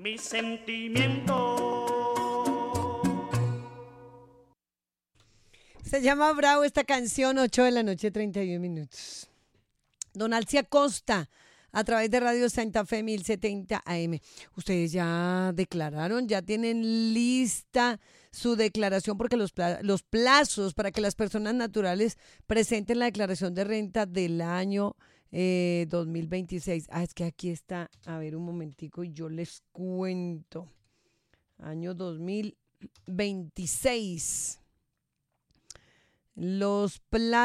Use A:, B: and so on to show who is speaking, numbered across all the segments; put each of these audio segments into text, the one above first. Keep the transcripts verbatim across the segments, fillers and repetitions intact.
A: mis sentimientos.
B: Se llama Bravo esta canción, ocho de la noche, treinta y un minutos. Don Alcia Costa, a través de Radio Santa Fe mil setenta A M. Ustedes ya declararon, ya tienen lista su declaración, porque los, pla- los plazos para que las personas naturales presenten la declaración de renta del año eh, dos mil veintiséis. Ah, es que aquí está, a ver un momentico y yo les cuento. Año dos mil veintiséis. Los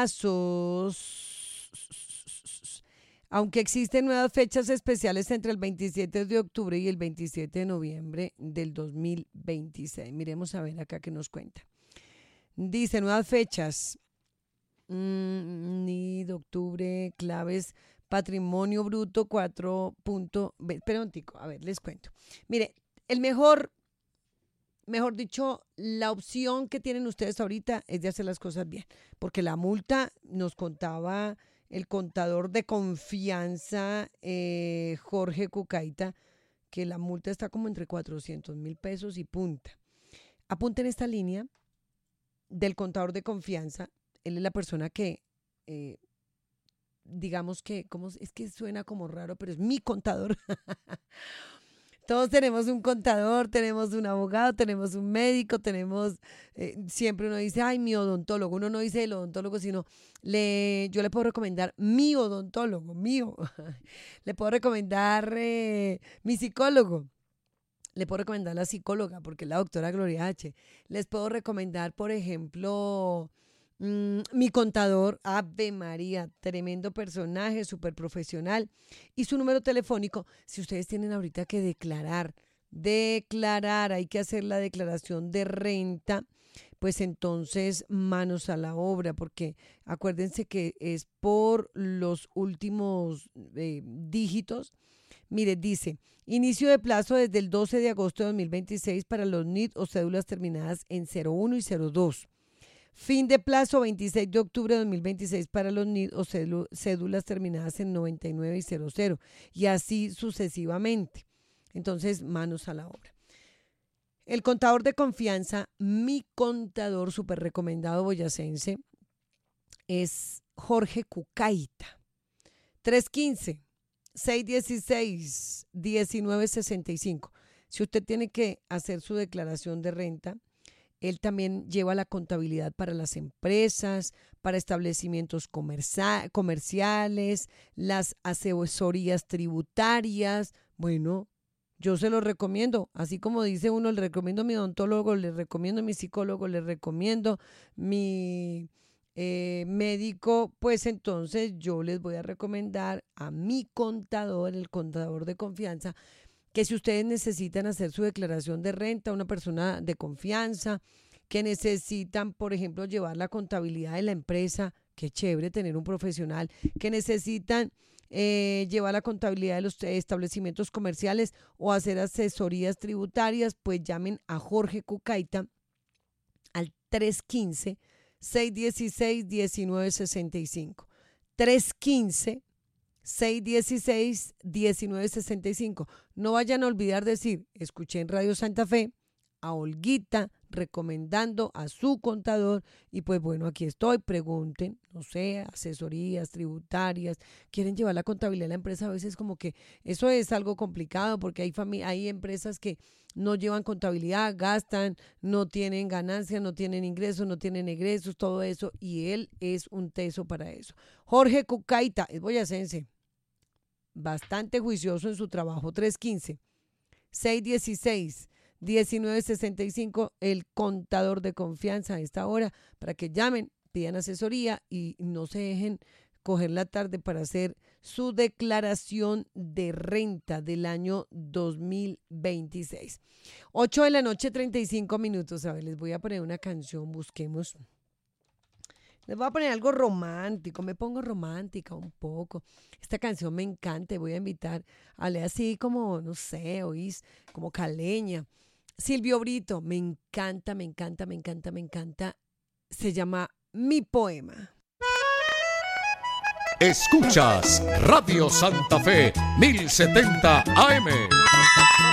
B: plazos, aunque existen nuevas fechas especiales entre el veintisiete de octubre y el veintisiete de noviembre del dos mil veintiséis. Miremos a ver acá qué nos cuenta. Dice nuevas fechas. Mm, ni de octubre, claves, patrimonio bruto cuatro. Espera un tico, a ver, les cuento. Mire, el mejor... Mejor dicho, la opción que tienen ustedes ahorita es de hacer las cosas bien, porque la multa, nos contaba el contador de confianza, eh, Jorge Cucaita, que la multa está como entre cuatrocientos mil pesos y punta. Apunten esta línea del contador de confianza. Él es la persona que, eh, digamos que, ¿cómo? Es que suena como raro, pero es mi contador. Todos tenemos un contador, tenemos un abogado, tenemos un médico, tenemos, eh, siempre uno dice, ay, mi odontólogo. Uno no dice el odontólogo, sino le, yo le puedo recomendar mi odontólogo, mío. Le puedo recomendar eh, mi psicólogo. Le puedo recomendar la psicóloga, porque es la doctora Gloria H. Les puedo recomendar, por ejemplo, mmm, mi contador, Ave María, tremendo personaje, súper profesional. Y su número telefónico, si ustedes tienen ahorita que declarar, declarar, hay que hacer la declaración de renta, pues entonces manos a la obra, porque acuérdense que es por los últimos eh, dígitos. Mire, dice, inicio de plazo desde el doce de agosto de dos mil veintiséis para los N I D o cédulas terminadas en cero uno y cero dos. Fin de plazo veintiséis de octubre de dos mil veintiséis para los N I D o cédulas terminadas en noventa y nueve y cero cero. Y así sucesivamente. Entonces, manos a la obra. El contador de confianza, mi contador súper recomendado boyacense, es Jorge Cucaita. tres uno cinco, seis uno seis, uno nueve seis cinco. Si usted tiene que hacer su declaración de renta, él también lleva la contabilidad para las empresas, para establecimientos comercia- comerciales, las asesorías tributarias. Bueno, yo se lo recomiendo. Así como dice uno, le recomiendo a mi odontólogo, le recomiendo a mi psicólogo, le recomiendo mi eh, médico, pues entonces yo les voy a recomendar a mi contador, el contador de confianza, que si ustedes necesitan hacer su declaración de renta, una persona de confianza, que necesitan, por ejemplo, llevar la contabilidad de la empresa, qué chévere tener un profesional, que necesitan eh, llevar la contabilidad de los establecimientos comerciales o hacer asesorías tributarias, pues llamen a Jorge Cucaita al tres uno cinco, seis uno seis, uno nueve seis cinco. tres uno cinco, seis uno seis, uno nueve seis cinco. No vayan a olvidar decir, escuché en Radio Santa Fe a Olguita recomendando a su contador y pues bueno, aquí estoy, pregunten, no sé, asesorías tributarias, quieren llevar la contabilidad de la empresa, a veces como que eso es algo complicado porque hay, fami- hay empresas que no llevan contabilidad, gastan, no tienen ganancias, no tienen ingresos, no tienen egresos, todo eso, y él es un teso para eso. Jorge Cucaita, es boyacense, bastante juicioso en su trabajo. Tres uno cinco, seis uno seis, uno nueve seis cinco, el contador de confianza a esta hora, para que llamen, pidan asesoría y no se dejen coger la tarde para hacer su declaración de renta del año dos mil veintiséis. ocho de la noche, treinta y cinco minutos. A ver, les voy a poner una canción, busquemos. Les voy a poner algo romántico, me pongo romántica un poco. Esta canción me encanta y voy a invitar a leer así como, no sé, oís, como caleña. Silvio Brito, me encanta, me encanta, me encanta, me encanta. Se llama Mi Poema.
C: Escuchas Radio Santa Fe mil setenta A M.